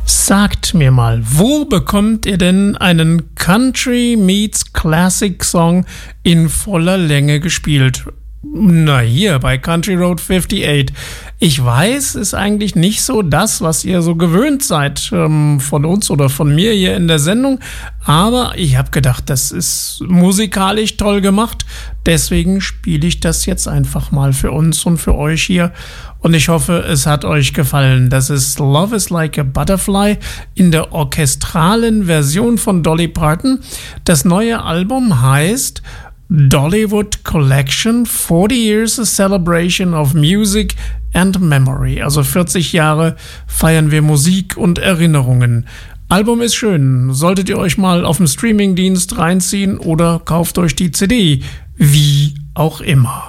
Sagt mir mal, wo bekommt ihr denn einen Country meets Classic Song in voller Länge gespielt? Na, hier bei Country Road 58. Ich weiß, ist eigentlich nicht so das, was ihr so gewöhnt seid von uns oder von mir hier in der Sendung. Aber ich habe gedacht, das ist musikalisch toll gemacht. Deswegen spiele ich das jetzt einfach mal für uns und für euch hier. Und ich hoffe, es hat euch gefallen. Das ist Love is Like a Butterfly in der orchestralen Version von Dolly Parton. Das neue Album heißt Dollywood Collection 40 Years a Celebration of Music and Memory. Also 40 Jahre feiern wir Musik und Erinnerungen. Album ist schön. Solltet ihr euch mal auf dem Streamingdienst reinziehen oder kauft euch die CD. Wie auch immer.